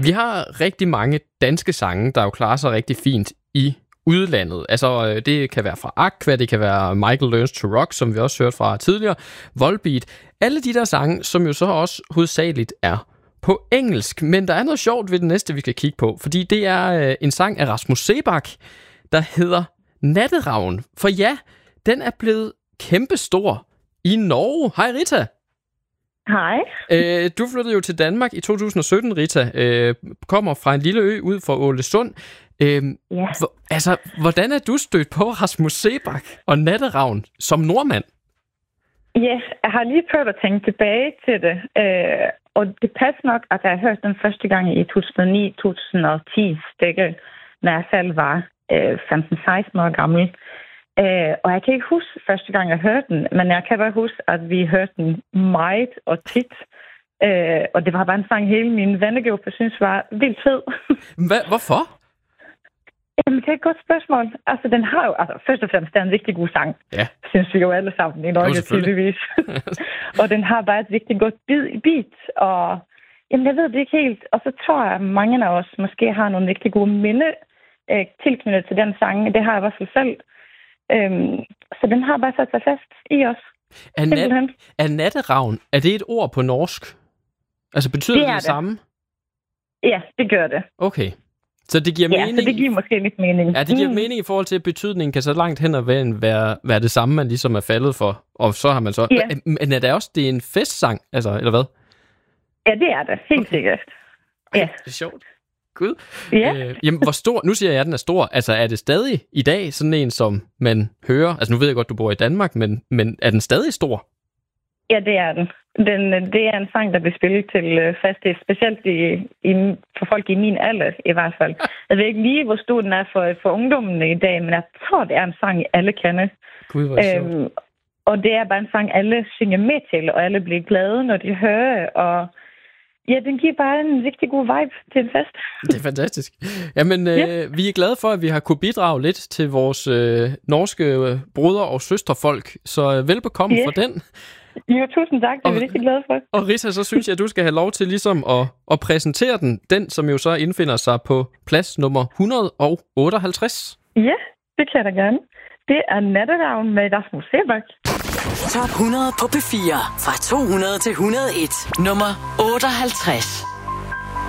Vi har rigtig mange danske sange, der jo klarer sig rigtig fint i udlandet. Altså, det kan være fra Aqua, det kan være Michael Learns to Rock, som vi også hørte fra tidligere, Volbeat. Alle de der sange, som jo så også hovedsageligt er på engelsk. Men der er noget sjovt ved det næste, vi skal kigge på, fordi det er en sang af Rasmus Seebach, der hedder Natteravn. For ja, den er blevet kæmpestor i Norge. Hej Rita. Hej. Du flyttede jo til Danmark i 2017, Rita. Kommer fra en lille ø ud for Ålesund. Ja. Hvordan er du stødt på Rasmus Seebach og Natteravn som nordmand? Ja, jeg har lige prøvet at tænke tilbage til det. Og det passer nok, at jeg har hørt den første gang i 2009-2010 stykke, når jeg selv var 15-16 år gammel. Og jeg kan ikke huske første gang, jeg hørte den, men jeg kan bare huske, at vi hørte den meget og tit. Og det var bare en sang, hele min vennegruppe synes var vildt fed. Hvorfor? Jamen, det er et godt spørgsmål. Altså, den har jo, først og fremmest, det er en rigtig god sang. Ja. Synes vi jo alle sammen i Norge, tydeligvis. Og den har bare et rigtig godt beat, og jamen, jeg ved det ikke helt. Og så tror jeg, at mange af os måske har nogle rigtig gode minde tilknyttet til den sang. Det har jeg i hvert fald selv. Så den har bare sat sig fast i os. Er natteravn, er det et ord på norsk? Altså, betyder det samme? Ja, det gør det. Okay. Så det giver mening. Ja, så det giver måske lidt mening. Ja, det giver mening i forhold til, at betydningen kan så langt hen ad vejen være det samme, man ligesom er faldet for. Og så har man så... Ja. Men er det også det er en festsang, altså, eller hvad? Ja, det er det. Helt sikkert. Ja. Det er sjovt. Gud. Ja. Jamen, hvor stor... Nu siger jeg, at den er stor. Altså, er det stadig i dag sådan en, som man hører? Altså, nu ved jeg godt, du bor i Danmark, men er den stadig stor? Ja, det er den. Det er en sang, der bliver spillet til fest, specielt for folk i min alder i hvert fald. Jeg ved ikke lige, hvor stor den er for ungdommene i dag, men jeg tror, det er en sang, alle kender. Gud, hvor sjovt. Og det er bare en sang, alle synger med til, og alle bliver glade, når de hører. Og ja, den giver bare en rigtig god vibe til en fest. Det er fantastisk. Jamen, vi er glade for, at vi har kunne bidrage lidt til vores norske brødre- og søsterfolk. Så velbekomme for den. Jo, tusind tak. Det er vi rigtig glade for. Og Rita, så synes jeg, at du skal have lov til ligesom at præsentere den. Den, som jo så indfinder sig på plads nummer 158. Ja, det kan jeg da gerne. Det er Natteravn med Rasmus Seebach. Top 100 på P4 fra 200 til 101. Nummer 58.